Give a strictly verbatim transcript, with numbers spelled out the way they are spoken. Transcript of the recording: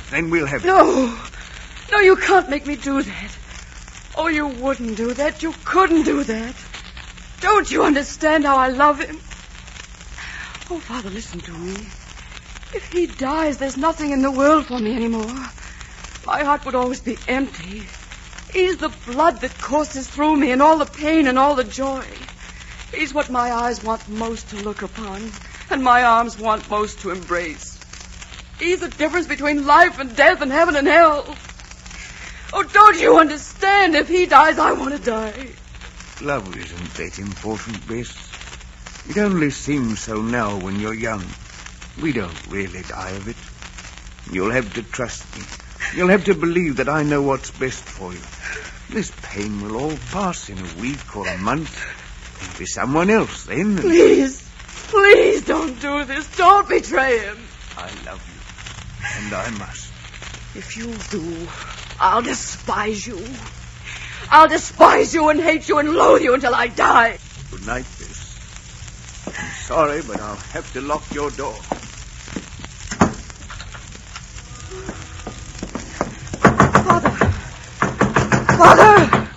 Then we'll have it. No. No, you can't make me do that. Oh, you wouldn't do that. You couldn't do that. Don't you understand how I love him? Oh, Father, listen to me. If he dies, there's nothing in the world for me anymore. My heart would always be empty. He's the blood that courses through me and all the pain and all the joy. He's what my eyes want most to look upon and my arms want most to embrace. He's the difference between life and death and heaven and hell. Oh, don't you understand? If he dies, I want to die. Love isn't that important, Bess. It only seems so now when you're young. We don't really die of it. You'll have to trust me. You'll have to believe that I know what's best for you. This pain will all pass in a week or a month. There'll be someone else then. Please, please don't do this. Don't betray him. I love you, and I must. If you do, I'll despise you. I'll despise you and hate you and loathe you until I die. Good night, Bess. I'm sorry, but I'll have to lock your door. Father! Father!